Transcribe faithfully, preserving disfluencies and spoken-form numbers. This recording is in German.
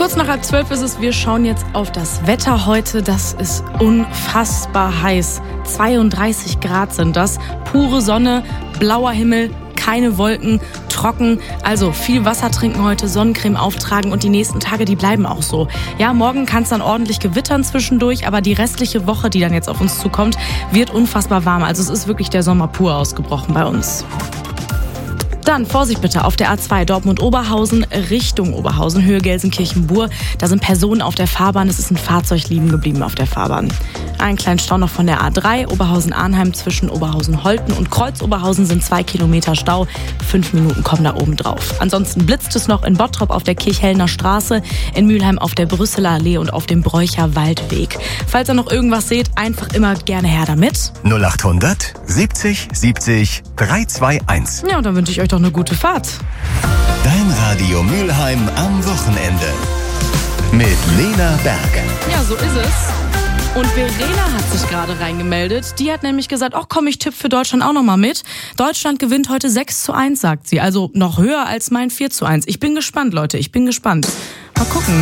Kurz nach halb zwölf ist es. Wir schauen jetzt auf das Wetter heute. Das ist unfassbar heiß. zweiunddreißig Grad sind das. Pure Sonne, blauer Himmel, keine Wolken, trocken. Also viel Wasser trinken heute, Sonnencreme auftragen und die nächsten Tage, die bleiben auch so. Ja, morgen kann es dann ordentlich gewittern zwischendurch, aber die restliche Woche, die dann jetzt auf uns zukommt, wird unfassbar warm. Also es ist wirklich der Sommer pur ausgebrochen bei uns. Dann Vorsicht bitte auf der A zwei Dortmund-Oberhausen Richtung Oberhausen, Höhe Gelsenkirchen-Bur. Da sind Personen auf der Fahrbahn, es ist ein Fahrzeug liegen geblieben auf der Fahrbahn. Einen kleinen Stau noch von der A drei, Oberhausen-Arnheim zwischen Oberhausen-Holten und Kreuz-Oberhausen sind zwei Kilometer Stau. Fünf Minuten kommen da oben drauf. Ansonsten blitzt es noch in Bottrop auf der Kirchhellner Straße, in Mülheim auf der Brüsseler Allee und auf dem Bräucher Waldweg. Falls ihr noch irgendwas seht, einfach immer gerne her damit. null achthundert siebzig siebzig dreihunderteinundzwanzig. Ja, und dann wünsche ich euch doch eine gute Fahrt. Dein Radio Mülheim am Wochenende. Mit Lena Berg. Ja, so ist es. Und Verena hat sich gerade reingemeldet. Die hat nämlich gesagt, ach komm, ich tippe für Deutschland auch noch mal mit. Deutschland gewinnt heute sechs zu eins, sagt sie. Also noch höher als mein vier zu eins. Ich bin gespannt, Leute, ich bin gespannt. Mal gucken.